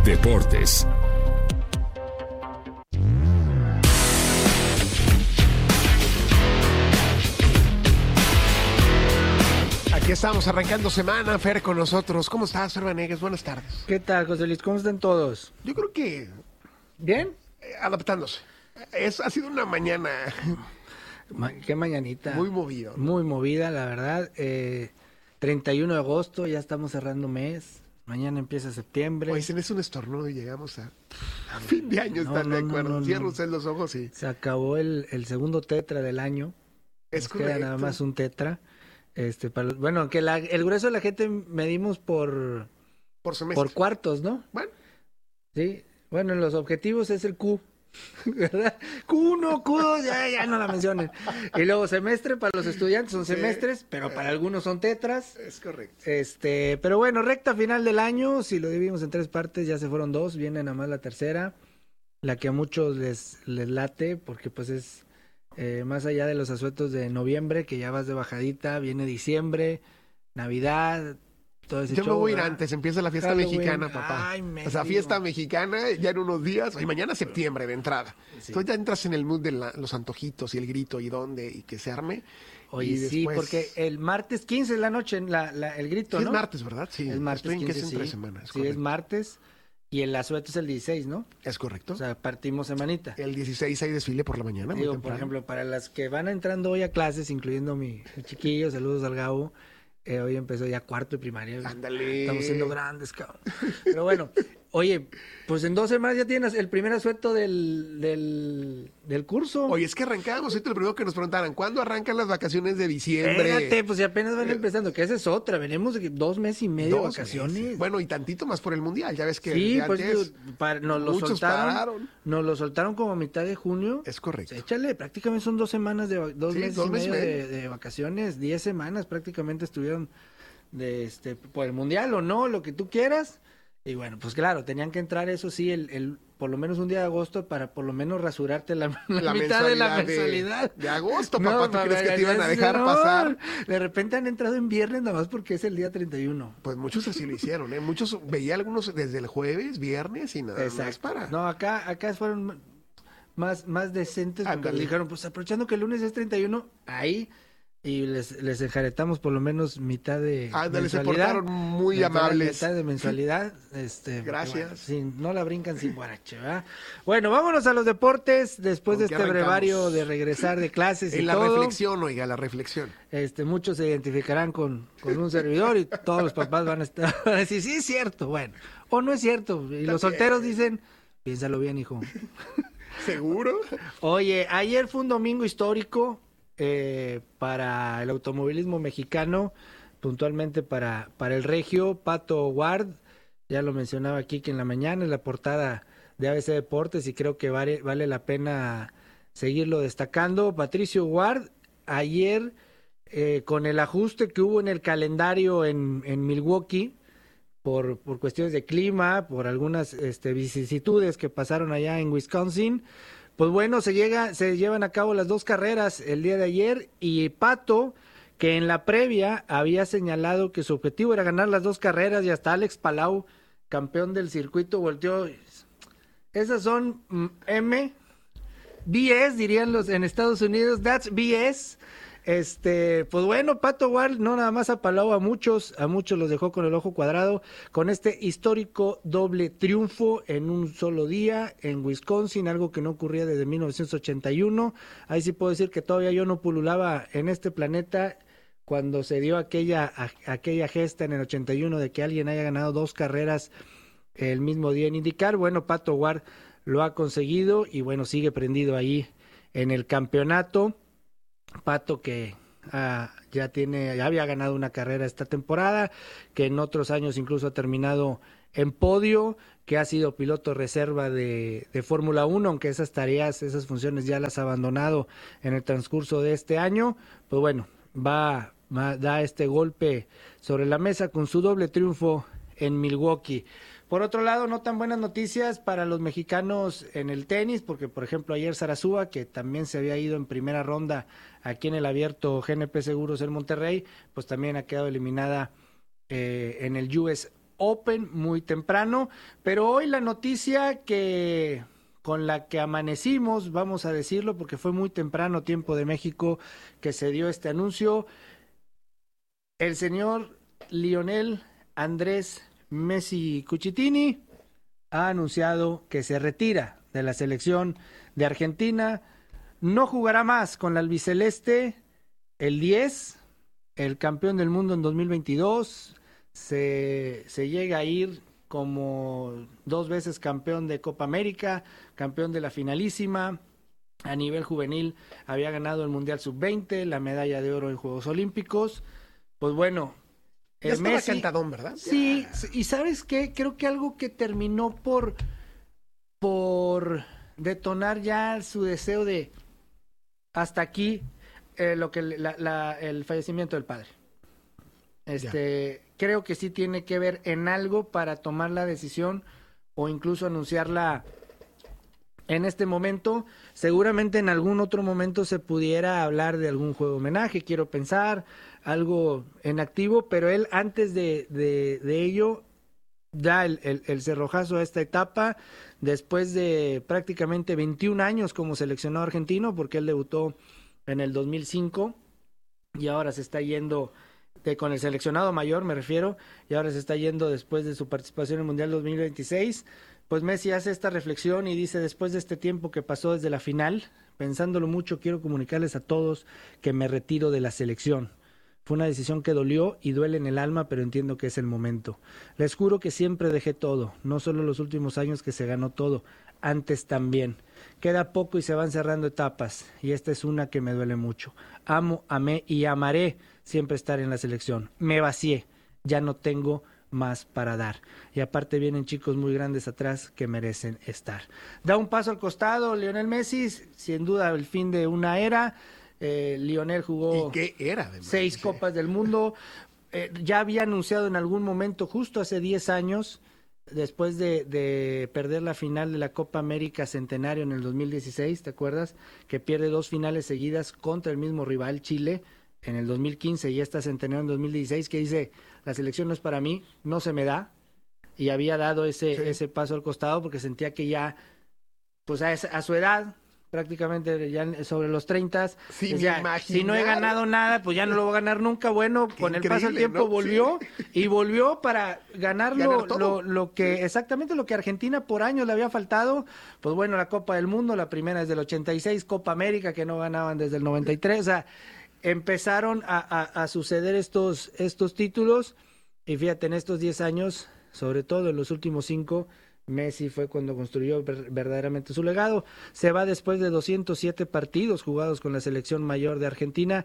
Deportes. Aquí estamos arrancando semana, Fer con nosotros. ¿Cómo estás, Fer Vanegas? Buenas tardes. ¿Qué tal, José Luis? ¿Cómo están todos? Yo creo que ¿Bien? Adaptándose. Ha sido una mañana Qué mañanita. muy movida. Muy movida, la verdad. 31 de agosto, ya estamos cerrando mes. Mañana empieza septiembre. Hoy se me hizo un estornudo y llegamos a fin de año, ¿están de acuerdo? Cierra usted los ojos y... Se acabó el segundo tetra del año. Es Nos correcto. queda nada más un tetra. Bueno, que el grueso de la gente medimos por semestre. cuartos, ¿no? Bueno, Sí. Bueno, en los objetivos es el Q, ¿verdad? Q1, Q2, ya no la mencionen. Y luego semestre para los estudiantes son Sí. semestres, pero para algunos son tetras. es correcto. Pero bueno, recta final del año, si lo dividimos en 3 partes, ya se fueron 2, viene nada más la tercera, la que a muchos les late, porque pues es más allá de los asuetos de noviembre, que ya vas de bajadita, viene diciembre, Navidad, todo ese Yo me show, voy a ir ¿verdad? antes, empieza la fiesta Halloween. mexicana, papá. Ay, O sea, fiesta mexicana ya en unos días, y mañana septiembre de entrada. Sí. Entonces ya entras en el mood de los antojitos y el grito y dónde y que se arme. Oye, Y sí, después- porque el martes 15 de la noche, el grito, Sí, ¿no? es martes, ¿verdad? Sí. Es martes Estoy en que 15, es sí. entre semanas. Sí, es martes. Y el asueto es el 16, ¿no? Es correcto. O sea, partimos semanita. El 16 hay desfile por la mañana. muy Digo, por temprano. ejemplo, para las que van entrando hoy a clases, incluyendo mi chiquillo, saludos al Gabo, hoy empezó ya cuarto de primaria. Ándale. Estamos siendo grandes, cabrón. Pero bueno, oye, pues en 2 semanas ya tienes el primer asueto del curso. Oye, es que arrancamos. Ahorita lo primero que nos preguntaran, ¿cuándo arrancan las vacaciones de diciembre? Espérate, pues si apenas van empezando, que esa es otra, venimos de 2 meses y medio de 2 vacaciones. meses. Bueno, y tantito más por el Mundial. Ya ves que Sí, de pues antes nos lo muchos soltaron. pararon. Nos lo soltaron como a mitad de junio. Es correcto. Échale, prácticamente son 2 semanas dos Sí, meses 2 y meses medio y medio. de vacaciones, 10 semanas prácticamente estuvieron por el mundial o no, lo que tú quieras. Y bueno, pues claro, tenían que entrar, eso sí, por lo menos un día de agosto para por lo menos rasurarte la mitad de la mensualidad. De agosto, No, papá, ¿tú crees que te iban a no, dejar pasar? De repente han entrado en viernes nada más porque es el día 31. Pues muchos así lo hicieron, ¿eh? Muchos, veía algunos desde el jueves, viernes y nada más para... No, acá fueron más decentes porque Ándale. dijeron, pues aprovechando que el lunes es 31, ahí, y les enjaretamos por lo menos mitad de Ándale, se mensualidad. portaron muy Mitad- amables. Mitad de mensualidad. Porque, Gracias. bueno, sí, no la brincan sin guarache, ¿verdad? Bueno, vámonos a los deportes después de ¿Con qué este arrancamos? brevario de regresar de clases y En la todo. reflexión, oiga, la reflexión. Muchos se identificarán con un servidor y todos los papás van a decir, sí es cierto, bueno, o no es cierto. Y los solteros dicen, piénsalo bien, hijo. ¿Seguro? Oye, ayer fue un domingo histórico para el automovilismo mexicano, puntualmente para el regio. Pato Ward, ya lo mencionaba aquí que en la mañana en la portada de ABC Deportes y creo que vale la pena seguirlo destacando. Patricio Ward, ayer con el ajuste que hubo en el calendario en Milwaukee, por cuestiones de clima, por algunas vicisitudes que pasaron allá en Wisconsin, pues bueno, se llevan a cabo las 2 carreras el día de ayer y Pato, que en la previa había señalado que su objetivo era ganar las 2 carreras y hasta Alex Palau, campeón del circuito, volteó. Esas son BS, dirían los en Estados Unidos, that's BS. Pues bueno, Pato Ward no nada más apaló a muchos los dejó con el ojo cuadrado con este histórico doble triunfo en un solo día en Wisconsin, algo que no ocurría desde 1981. Ahí sí puedo decir que todavía yo no pululaba en este planeta cuando se dio aquella gesta en el 81 de que alguien haya ganado 2 carreras el mismo día en IndyCar. Bueno, Pato Ward lo ha conseguido y bueno, sigue prendido ahí en el campeonato. Pato que ya había ganado una carrera esta temporada, que en otros años incluso ha terminado en podio, que ha sido piloto reserva de Fórmula 1, aunque esas funciones ya las ha abandonado en el transcurso de este año. Pues bueno, da este golpe sobre la mesa con su doble triunfo en Milwaukee. Por otro lado, no tan buenas noticias para los mexicanos en el tenis, porque por ejemplo ayer Sarasúa, que también se había ido en primera ronda aquí en el abierto GNP Seguros en Monterrey, pues también ha quedado eliminada en el US Open muy temprano, pero hoy la noticia con la que amanecimos, vamos a decirlo, porque fue muy temprano, tiempo de México, que se dio este anuncio. El señor Lionel Andrés Messi Cucitini ha anunciado que se retira de la selección de Argentina. No jugará más con la albiceleste. El 10, el campeón del mundo en 2022, se llega a ir como 2 veces campeón de Copa América, campeón de la finalísima. A nivel juvenil había ganado el Mundial Sub-20, la medalla de oro en Juegos Olímpicos. Pues bueno, ya estaba Messi, cantadón, ¿verdad? Sí, y ¿sabes qué? Creo que algo que terminó por detonar ya su deseo de hasta aquí, lo que el fallecimiento del padre. Creo que sí tiene que ver en algo para tomar la decisión o incluso anunciarla en este momento. Seguramente en algún otro momento se pudiera hablar de algún juego homenaje, quiero pensar, algo en activo, pero él antes de ello da el cerrojazo a esta etapa, después de prácticamente 21 años como seleccionado argentino, porque él debutó en el 2005 y ahora se está yendo con el seleccionado mayor, me refiero, y ahora se está yendo después de su participación en el Mundial 2026. Pues Messi hace esta reflexión y dice: después de este tiempo que pasó desde la final, pensándolo mucho, quiero comunicarles a todos que me retiro de la selección. Fue una decisión que dolió y duele en el alma, pero entiendo que es el momento. Les juro que siempre dejé todo, no solo los últimos años que se ganó todo, antes también. Queda poco y se van cerrando etapas, y esta es una que me duele mucho. Amo, amé y amaré siempre estar en la selección. Me vacié, ya no tengo más para dar. Y aparte vienen chicos muy grandes atrás que merecen estar. Da un paso al costado Lionel Messi, sin duda el fin de una era. Lionel jugó 6 Copas del Mundo. Ya había anunciado en algún momento, justo hace 10 años, después de perder la final de la Copa América Centenario en el 2016, ¿te acuerdas? Que pierde 2 finales seguidas contra el mismo rival, Chile, en el 2015 y esta Centenario en 2016, que dice: la selección no es para mí, no se me da, y había dado ese paso al costado porque sentía que ya, pues a su edad, prácticamente ya sobre los 30, ya, si no he ganado nada, pues ya no lo voy a ganar nunca. Bueno, con el paso del tiempo, ¿no? Volvió, sí. Y volvió para ganar lo que exactamente lo que Argentina por años le había faltado. Pues bueno, la Copa del Mundo, la primera desde el 86, Copa América que no ganaban desde el 93, o sea, empezaron a suceder estos títulos, y fíjate, en estos 10 años, sobre todo en los últimos 5, Messi fue cuando construyó verdaderamente su legado. Se va después de 207 partidos jugados con la selección mayor de Argentina,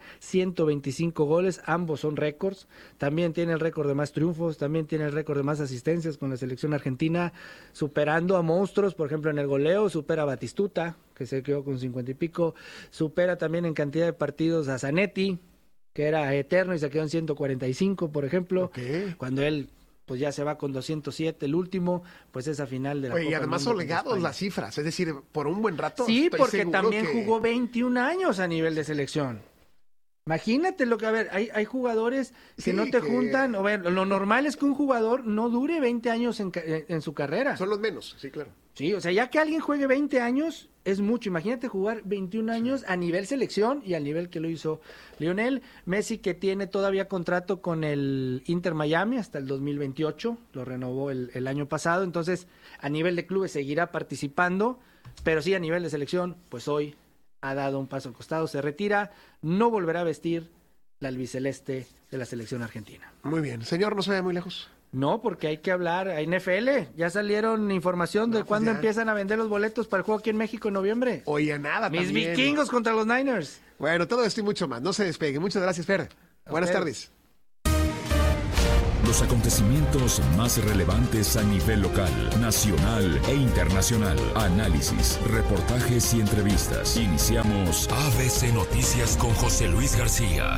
125 goles, ambos son récords. También tiene el récord de más triunfos, también tiene el récord de más asistencias con la selección argentina, superando a monstruos, por ejemplo en el goleo, supera a Batistuta, que se quedó con 50 y pico, supera también en cantidad de partidos a Zanetti, que era eterno y se quedó en 145, por ejemplo, cuando él pues ya se va con 207, el último, pues esa final de la Copa. Y además son legados las cifras, es decir, por un buen rato. Sí, porque también jugó 21 años a nivel de selección. Imagínate lo que, a ver, hay jugadores que no te juntan, o ver, lo normal es que un jugador no dure 20 años en su carrera. Son los menos, sí, claro. Sí, o sea, ya que alguien juegue 20 años es mucho. Imagínate jugar 21 años a nivel selección y al nivel que lo hizo Lionel Messi, que tiene todavía contrato con el Inter Miami hasta el 2028, lo renovó el año pasado. Entonces, a nivel de clubes seguirá participando, pero sí a nivel de selección, pues hoy ha dado un paso al costado, se retira, no volverá a vestir la albiceleste de la selección argentina. Muy bien, señor, no se vaya muy lejos. No, porque hay que hablar, a NFL, ya salieron información de cuándo empiezan a vender los boletos para el juego aquí en México en noviembre. Oye, nada, Mis también. Vikingos contra los Niners. Bueno, todo esto y mucho más, no se despegue. Muchas gracias, Fer. Buenas tardes. Los acontecimientos más relevantes a nivel local, nacional e internacional. Análisis, reportajes y entrevistas. Iniciamos ABC Noticias con José Luis García.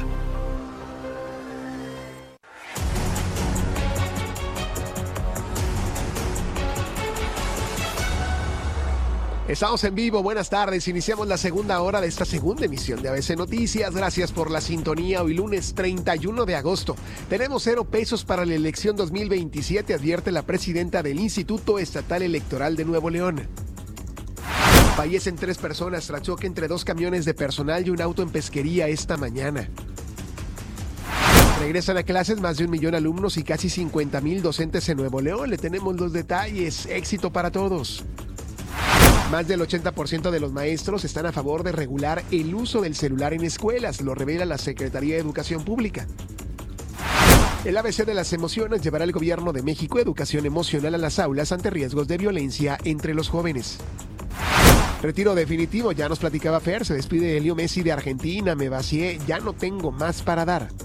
Estamos en vivo, buenas tardes, iniciamos la segunda hora de esta segunda emisión de ABC Noticias. Gracias por la sintonía. Hoy lunes 31 de agosto. Tenemos 0 pesos para la elección 2027, advierte la presidenta del Instituto Estatal Electoral de Nuevo León. Fallecen 3 personas tras choque entre 2 camiones de personal y un auto en Pesquería esta mañana. Regresan a clases más de 1 millón de alumnos y casi 50,000 docentes en Nuevo León. Le tenemos los detalles. Éxito para todos. Más del 80% de los maestros están a favor de regular el uso del celular en escuelas, lo revela la Secretaría de Educación Pública. El ABC de las emociones llevará al Gobierno de México educación emocional a las aulas ante riesgos de violencia entre los jóvenes. Retiro definitivo, ya nos platicaba Fer, se despide Leo Messi de Argentina, me vacié, ya no tengo más para dar.